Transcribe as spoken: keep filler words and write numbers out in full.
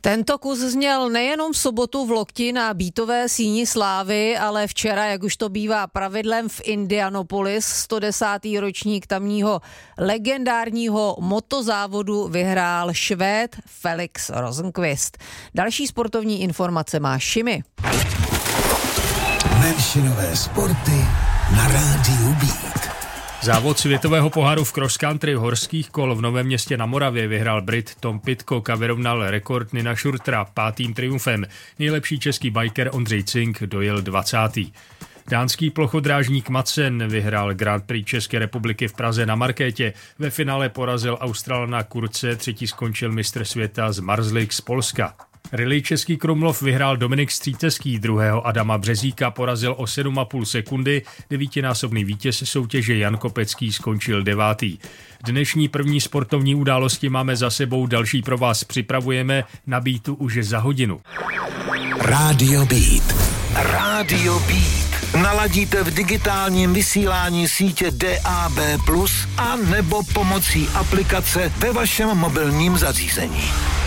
Tento kus zněl nejenom v sobotu v Lokti na Bítové síni slávy, ale včera, jak už to bývá pravidlem, v Indianapolis, sto desátý ročník tamního legendárního motozávodu vyhrál Švéd Felix Rosenqvist. Další sportovní informace má Šimi. Menšinové sporty na rádiu Beat. Závod světového poháru v cross country horských kol v Novém Městě na Moravě vyhrál Brit Tom Pidcock a vyrovnal rekord Nina Schurtera pátým triumfem. Nejlepší český biker Ondřej Cink dojel dvacátý Dánský plochodrážník Madsen vyhrál Grand Prix České republiky v Praze na Markétě. Ve finále porazil Australana Kurze, třetí skončil mistr světa z Marzlik z Polska. Rally Český Krumlov vyhrál Dominik Střítecký, druhého Adama Březíka porazil o sedm a půl sekundy, devítinásobný vítěz soutěže Jan Kopecký skončil devátý. Dnešní první sportovní události máme za sebou, další pro vás připravujeme na Beatu už za hodinu. Rádio Beat. Rádio Beat. Naladíte v digitálním vysílání sítě D A B plus, a nebo pomocí aplikace ve vašem mobilním zařízení.